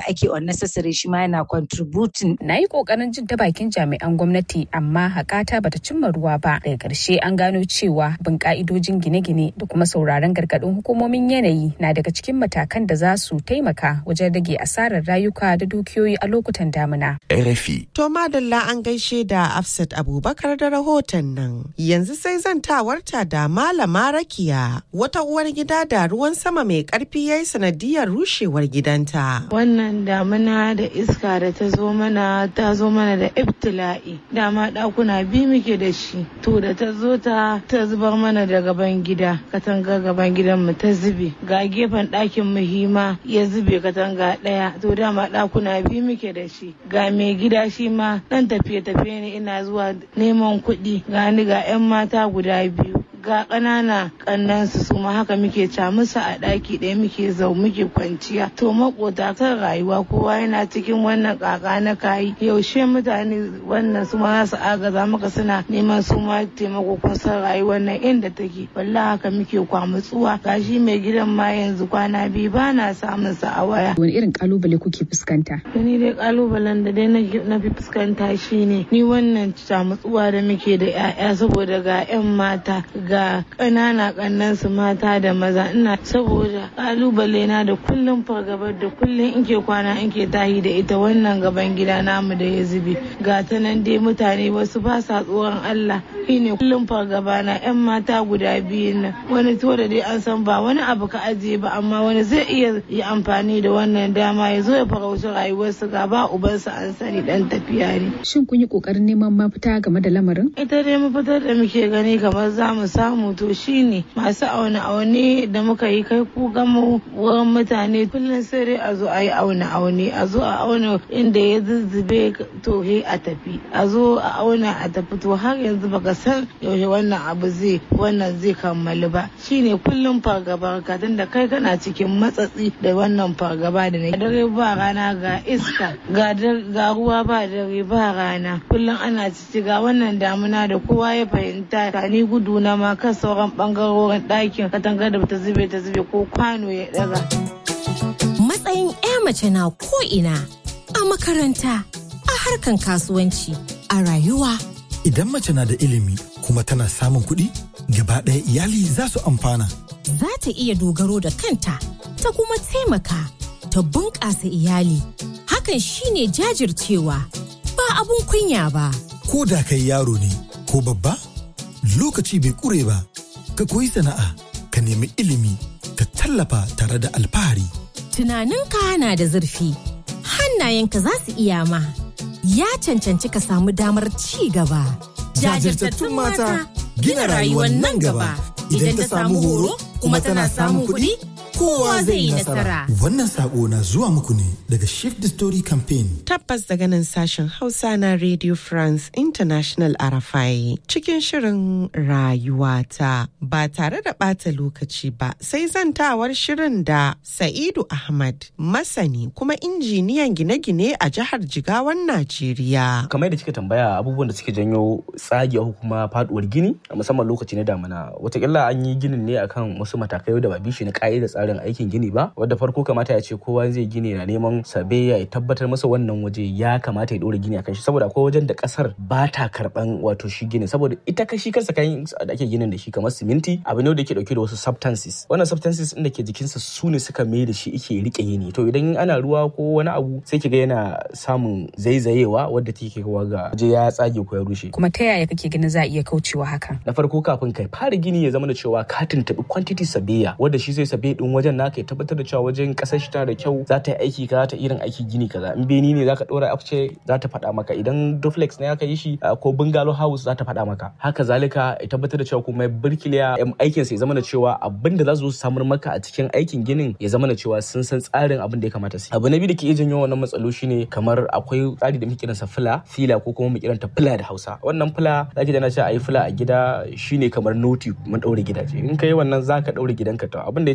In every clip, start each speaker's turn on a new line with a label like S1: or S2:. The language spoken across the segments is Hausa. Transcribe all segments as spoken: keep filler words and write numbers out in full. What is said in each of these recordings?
S1: ake unnecessary shi ma yana contributing.
S2: Na yi kokarin jin ta bakin jami'an gwamnati amma haƙata bata cimma ruwa ba. Daga ƙarshe an gano cewa bin ƙa'idojin gine-gine da kuma sauraron gargaɗin hukumomin yanayi na daga cikin matakan da za su taimaka wajen rage asarar rayuka da dukiyoyi a lokutan damina.
S3: R F I.
S4: To madalla an gaishe da Afsat Abubakar da rahoton nan. Yanzu sai zantawarta da Malama Rakiya, wata uwar gida da ruwan sama mai ƙarfi yayi sanadiyar rushewar gidanta.
S5: Wannan damina da iska da ta zo mana ta zo mana da ibtila'i. Dama ɗakuna biyu muke da shi. To da ta zo ta ta zubar mana da gaban gida. Katanga gaban gidan mu ta zube. Ga gefen ɗakin mu hima ya zube katanga ɗaya. To dama ɗakuna biyu muke da shi. Ga mai gida shi ma ɗan tafiye-tafiye ne ina zuwa neman kuɗi. Ga ni ga 'yan mata guda biyu. Ga ƙanana ƙannansu su ma haka muke ca musu a ɗaki ɗaya muke zau muke kwanciya. To makota kan rayuwa kowa yana cikin wannan ƙaƙa na kayi. Yaushe mutane wannan su ma za su agaza maka suna neman su ma taimako kun san rayuwar nan inda take. Wallahi haka muke kwamutsuwa. Gashi mai gidan ma yanzu kwana biyu ba na samun sa a waya.
S2: Wani irin kalubale kuke fuskanta?
S5: Ni dai kalubalen da dai na fi fuskanta shine ni wannan camutsuwa da muke da 'ya'ya saboda ga 'yan mata ga ƙanana ƙannan su mata da maza ina saboda kalubale na da kullum fargabar da kullum in ke kwana in ke tahi da ita wannan gaban gida namu da ya zube ga ta nan dai mutane wasu ba sa tsoron Allah shine kullum fargaba na 'yan mata guda biyu nan wani to da dai an san ba wani abu ka ajiye ba amma wani zai iya yi amfani da wannan dama ya zo ya farauci rayuwarsu ga ba ubansa an sani dan tafiya ne.
S2: Shin kun yi kokarin neman mafita game da lamarin?
S5: Ita dai mafitar da muke gani kamar za mu samu to shine masu aune-aune da muka yi kai ku gama wurin mutane kullum sai dai a zo a yi aune-aune a zo a auna inda ya zuzzube to he a tafi a zo a auna a tafi to har yanzu baka san yaushe wannan abu zai wannan zai kammalu ba shine kullum fargaba ka tunda kai kana cikin matsatsi da wannan fargaba da ne dare ba rana ga iska ga ga ruwa ba dare ba rana kullum ana cici ga wannan damuna da kowa ya fahimta ta ni gudu na ma kan sauran bangarorin ɗakin katangar da ta zube ta zube ko kwano ya daga.
S6: Matsayin 'ya mace na ko ina a makaranta a harkan kasuwanci a rayuwa.
S7: Idan mace na da ilimi kuma tana samun kuɗi gaba ɗaya iyali za su amfana.
S6: Za ta iya dogaro da kanta ta kuma taimaka ta bunƙasa iyali. Hakan shine jajircewa ba abun kunya ba.
S7: Ko da kai yaro ne ko babba lokaci bai ƙure ba ka koyi sana'a ka nemi ilimi ka tallafa tare da alfahari.
S6: Tunaninka na da zurfi hannayenka za su iya ma ya cancanci ka samu damar ci gaba.
S7: Jajirtattun mata gina rayuwar nan gaba idan ta samu horo kuma tana samun kuɗi kowa zai yi nasara. Wannan sako na zuwa muku ne daga Shift the Story Campaign.
S4: Tabbas daga nan sashen Hausa na Radio France International R F I cikin shirin rayuwata ba tare da ɓata lokaci ba sai zantawar shirin da Sa'idu Ahmad masani kuma injiniyan gine-gine a jihar Jigawan Najeriya.
S8: Kamar da kika tambaya abubuwan da suke janyo tsage ko kuma faduwar gini a musamman lokaci na damina watakila an yi ginin ne akan wasu matakai da ba bishi na ka'ida tsarin aikin gini ba wadda farko kamata ya ce kowa zai gini na neman sabe ya tabbatar masa wannan waje ya kamata ya dora gini akan shi saboda akwai wajen da kasar ba ta karban wato shi gini saboda ita kashi kansa kayan da ake ginin da shi kamar siminti abu ne da yake dauke da wasu substances wannan substances din da ke jikinsa su ne suka mai da shi yake rike gini to idan ana ruwa ko wani abu sai kiga yana samun zaizayewa wadda take kawo ga waje ya tsage ko ya rushe.
S2: Kuma ta yaya kake ganin za a iya kaucewa hakan?
S8: Na farko kafin kai fara gini ya zama da cewa ka tuntubi quantity sabeya wanda shi zai sabe din wajen naka ya tabbatar da cewa wajen kasar shi ta da kyau za ta yi aiki kaza ta irin aiki gini kaza in beni ne zaka dora afce za ta faɗa maka idan duplex ne aka yi shi ko bungalow house za ta faɗa maka haka zalika ya tabbatar da cewa kuma birkiliya aikin sa ya zama da cewa abin da za su samar maka a cikin aikin ginin ya zama da cewa sun san tsarin abin da ya kamata su abu na biyu da ke iya janyo wannan matsalo shine kamar akwai tsari da muke kiransa fila fila ko kuma mu kiranta fila da Hausa wannan fila zaki da na ce ayi fila a gida shine kamar noti mun daure gidaje in kai wannan zaka daure gidanka to abin da ya cutar da mutane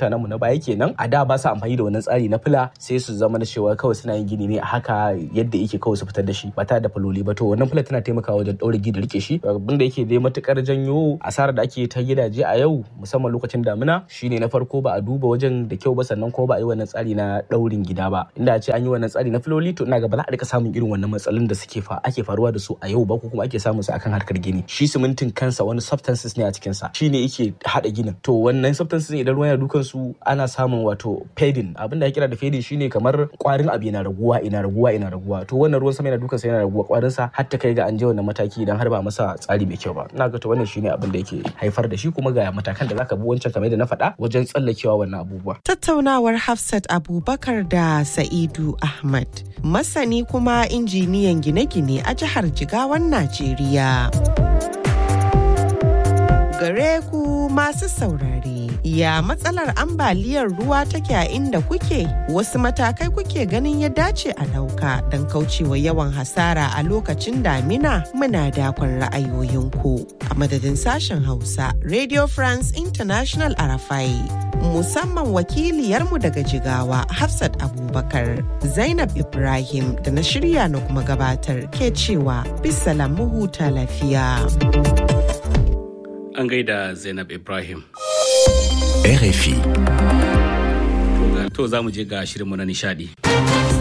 S8: mutanen mu na baya kenan a da ba su amfani da wannan tsari na fila sai su zama da cewa kawai suna yin gini ne a haka yadda yake kawai su fitar da shi ba tare da faloli ba to wannan fila tana taimakawa wajen daure gida rike shi abin da yake dai matukar janyo asarar da ake ta gidaje a yau musamman lokacin damina shine na farko ba a duba wajen da kyau ba sannan ko ba a yi wannan tsari na daurin gida ba inda a ce an yi wannan tsari na filoli to ina ga ba za a rika samun irin wannan matsalolin da suke fa ake faruwa da su a yau ba ko kuma ake samun su akan harkar gini shi simintin kansa wani substances ne a cikin sa shine yake hada ginin to wannan substances idan ruwan ya dukan su ana samun wato fading abin da ake kira da fading shine kamar kwarin abu yana raguwa ina raguwa ina raguwa to wannan ruwan sama yana dukan sa yana raguwa kwarin sa har ta kai ga an je wannan mataki idan har ba masa tsari mai kyau ba ina ga to wannan shine abin da yake haifar da shi kuma ga matakan da zaka bi wancan kamar da na faɗa wajen tsallakewa wannan abubuwa
S4: tattaunawar Hafsat Abubakar da Sa'idu Ahmad masani kuma injiniyan gine-gine a jihar Jigawan Najeriya. Gare ku masu saurare, ya matsalar ambaliyar ruwa take a inda kuke? Wasu matakai kuke ganin ya dace a ɗauka don kaucewa yawan hasara a lokacin damina? Muna dakon ra'ayoyinku. A madadin sashen Hausa, Radio France International Arafai, musamman wakiliyarmu daga Jigawa, Hafsat Abubakar, Zainab Ibrahim da na shirya na kuma gabatar ke cewa bisalam mu huta lafiya.
S3: An gaida Zainab Ibrahim.
S9: R F I.
S3: To za mu je ga shirinmu na nishadi.